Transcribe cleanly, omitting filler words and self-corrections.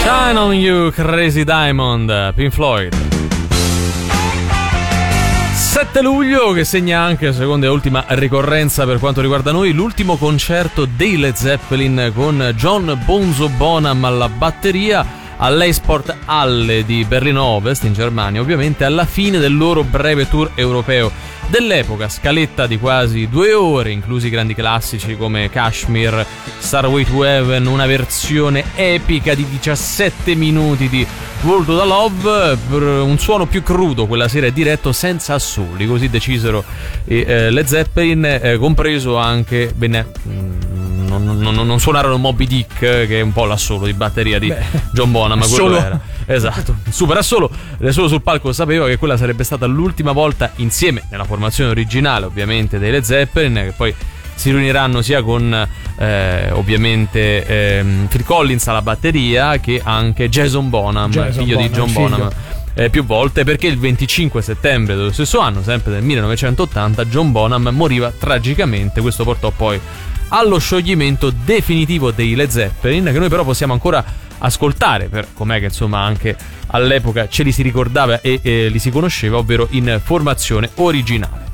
Shine on You, Crazy Diamond, Pink Floyd. 7 luglio, che segna anche, seconda e ultima ricorrenza per quanto riguarda noi, l'ultimo concerto dei Led Zeppelin con John Bonzo Bonham alla batteria all'Eisport Halle di Berlino Ovest in Germania, ovviamente alla fine del loro breve tour europeo dell'epoca. Scaletta di quasi 2 ore, inclusi grandi classici come Kashmir, Starway to Heaven, una versione epica di 17 minuti di World of the Love, per un suono più crudo quella sera, diretto senza assoli, così decisero Led Zeppelin, compreso anche non suonarono Moby Dick, che è un po' l'assolo di batteria di John Bonham, quello solo era. Esatto, super assolo. Solo sul palco sapeva che quella sarebbe stata l'ultima volta insieme, nella formazione originale ovviamente dei Led Zeppelin, che poi si riuniranno sia con ovviamente Phil Collins alla batteria, che anche Jason Bonham, figlio di John Bonham, più volte, perché il 25 settembre dello stesso anno, sempre del 1980, John Bonham moriva tragicamente. Questo portò poi allo scioglimento definitivo dei Led Zeppelin, che noi però possiamo ancora ascoltare per com'è che insomma anche all'epoca ce li si ricordava e li si conosceva, ovvero in formazione originale.